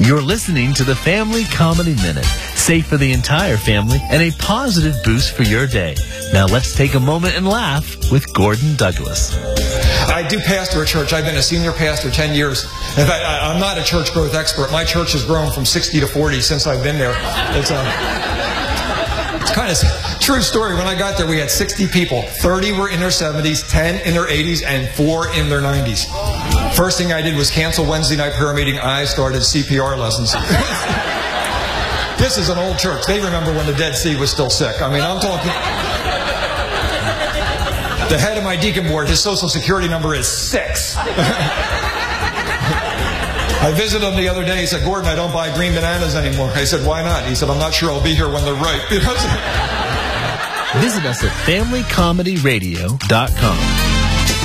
You're listening to the Family Comedy Minute. Safe for the entire family and a positive boost for your day. Now let's take a moment and laugh with Gordon Douglas. I do pastor a church. I've been a senior pastor 10 years. In fact, I'm not a church growth expert. My church has grown from 60 to 40 since I've been there. It's kind of true story. When I got there, we had 60 people. 30 were in their 70s, 10 in their 80s, and 4 in their 90s. First thing I did was cancel Wednesday night prayer meeting. I started CPR lessons. This is an old church. They remember when the Dead Sea was still sick. I mean, I'm talking... The head of my deacon board, his social security number is 6. I visited him the other day. He said, Gordon, I don't buy green bananas anymore. I said, why not? He said, I'm not sure I'll be here when they're ripe. Visit us at FamilyComedyRadio.com.